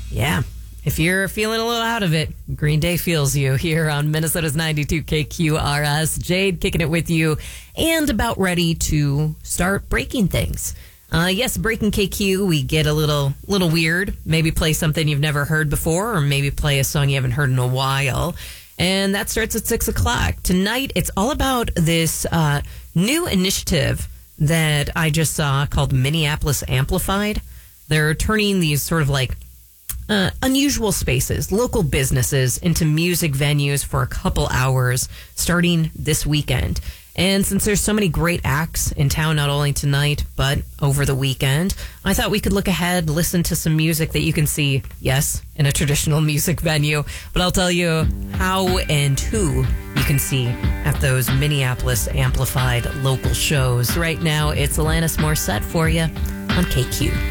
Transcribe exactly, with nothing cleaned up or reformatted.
Yeah. If you're feeling a little out of it, Green Day feels you here on Minnesota's ninety-two K Q R S. Jade kicking it with you and about ready to start breaking things. Uh, yes, breaking K Q, we get a little little weird. Maybe play something you've never heard before or maybe play a song you haven't heard in a while. And that starts at six o'clock. Tonight, it's all about this uh, new initiative that I just saw called Minneapolis Amplified. They're turning these sort of like Uh, unusual spaces, local businesses into music venues for a couple hours starting this weekend. And since there's so many great acts in town, not only tonight, but over the weekend, I thought we could look ahead, listen to some music that you can see, yes, in a traditional music venue, but I'll tell you how and who you can see at those Minneapolis Amplified local shows. Right now, it's Alanis Morissette for you on K Q.